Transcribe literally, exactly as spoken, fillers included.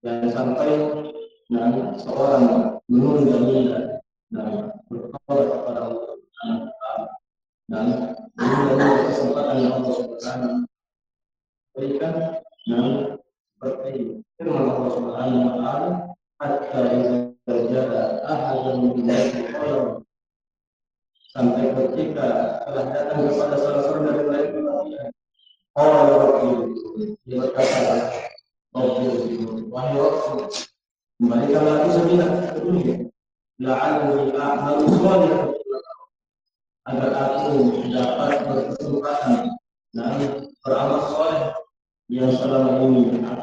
dan sampai nah, seorang menunda-nunda dan bertobat kepada Allah Subhanahu wa taala dan menunda kesempatan yang Allah Subhanahu berikan dan seperti firman Allah Subhanahu wa taala hatta idza jaa ahadun min al-khayr sampai ketika telah datang kepada salah seorang dari mereka Allah Rabbi dia berkata Rabbi wahai Rasul kembalikanlah aku sejenak ke dunia la'alli a'malu shalihan agar aku dapat berkesempatan dan beramal soleh yang selama ini